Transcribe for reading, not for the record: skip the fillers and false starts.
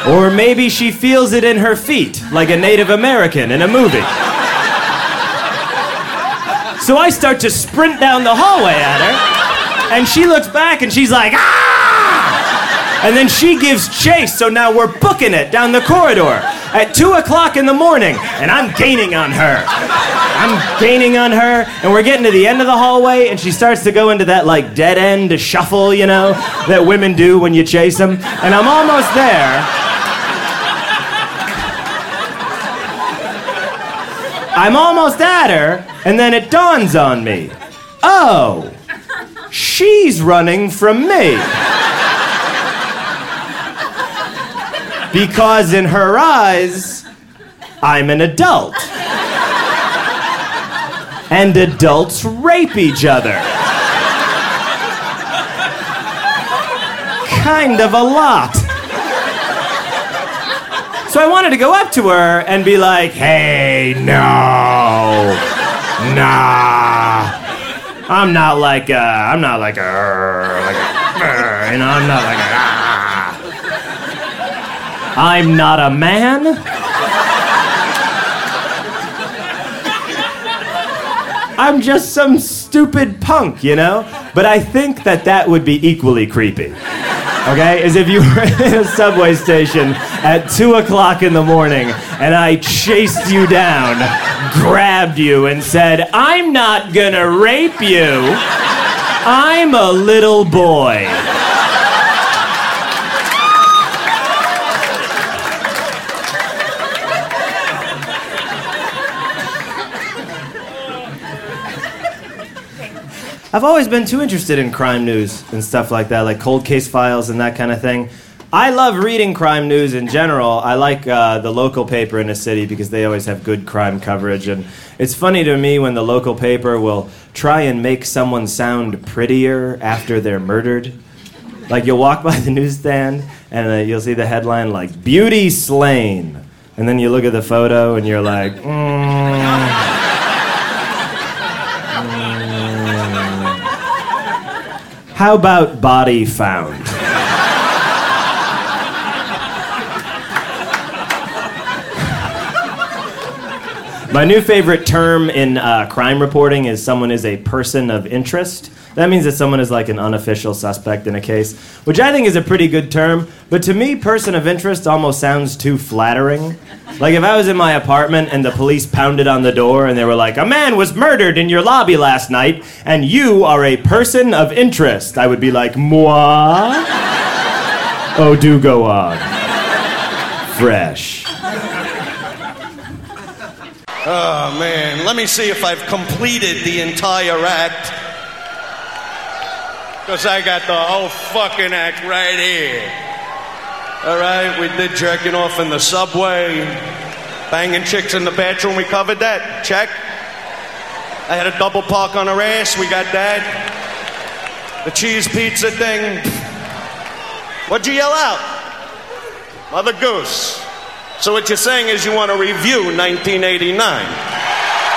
Or maybe she feels it in her feet, like a Native American in a movie. So I start to sprint down the hallway at her, and she looks back and she's like, ah! And then she gives chase, so now we're booking it down the corridor at 2 o'clock in the morning, and I'm gaining on her. And we're getting to the end of the hallway, and she starts to go into that, like, dead-end shuffle, you know, that women do when you chase them. And I'm almost there. I'm almost at her, and then it dawns on me. Oh, she's running from me. Because in her eyes, I'm an adult. And adults rape each other. Kind of a lot. So I wanted to go up to her and be like, hey, no. Nah. I'm not like a, you know, I'm not like a, I'm not a man. I'm just some stupid punk, you know? But I think that would be equally creepy. Okay? As if you were in a subway station at 2 o'clock in the morning and I chased you down, grabbed you, and said, I'm not gonna rape you. I'm a little boy. I've always been too interested in crime news and stuff like that, like cold case files and that kind of thing. I love reading crime news in general. I like the local paper in a city because they always have good crime coverage. And it's funny to me when the local paper will try and make someone sound prettier after they're murdered. Like you'll walk by the newsstand and you'll see the headline like, Beauty Slain. And then you look at the photo and you're like, How about body found? My new favorite term in crime reporting is someone is a person of interest. That means that someone is like an unofficial suspect in a case, which I think is a pretty good term. But to me, person of interest almost sounds too flattering. Like if I was in my apartment and the police pounded on the door and they were like, a man was murdered in your lobby last night and you are a person of interest, I would be like, moi? Oh, do go on. Fresh. Oh, man. Let me see if I've completed the entire act. Because I got the whole fucking act right here. All right, we did jerking off in the subway, banging chicks in the bathroom, we covered that, check. I had a double park on her ass, we got that. The cheese pizza thing. What'd you yell out? Mother Goose. So what you're saying is you want to review 1989.